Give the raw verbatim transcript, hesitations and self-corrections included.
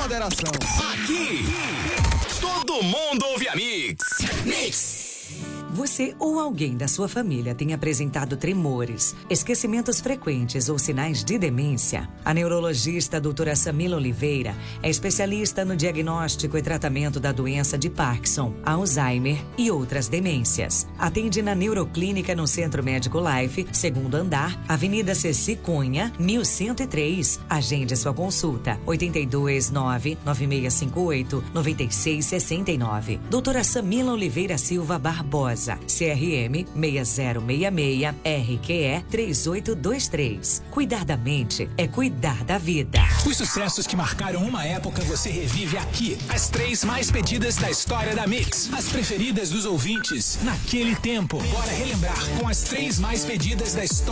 moderação. Aqui, todo mundo ouve a Mix. Mix. Você ou alguém da sua família tem apresentado tremores, esquecimentos frequentes ou sinais de demência? A neurologista doutora Samila Oliveira é especialista no diagnóstico e tratamento da doença de Parkinson, Alzheimer e outras demências. Atende na Neuroclínica no Centro Médico Life, segundo andar, Avenida Ceci Cunha, mil cento e três. Agende sua consulta, oito dois nove, nove seis cinco oito, nove seis seis nove. Doutora Samila Oliveira Silva Barbosa, C R M seis zero seis seis, R Q E três oito dois três. Cuidar da mente é cuidar da vida. Os sucessos que marcaram uma época você revive aqui. As três mais pedidas da história da Mix. As preferidas dos ouvintes naquele tempo. Bora relembrar com as três mais pedidas da história.